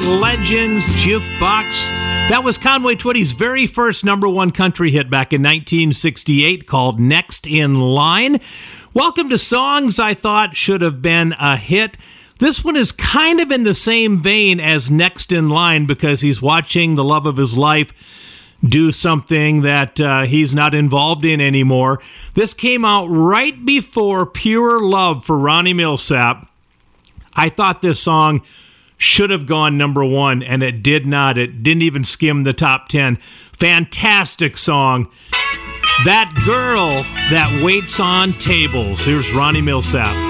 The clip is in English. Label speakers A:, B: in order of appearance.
A: Legends Jukebox. That was Conway Twitty's very first number one country hit back in 1968 called Next in Line. Welcome to Songs I Thought Should Have Been a Hit. This one is kind of in the same vein as Next in Line because he's watching the love of his life do something that he's not involved in anymore. This came out right before Pure Love for Ronnie Milsap. I thought this song should have gone number one, and it did not. It didn't even skim the top 10. Fantastic song. That Girl That Waits on Tables. Here's Ronnie Milsap.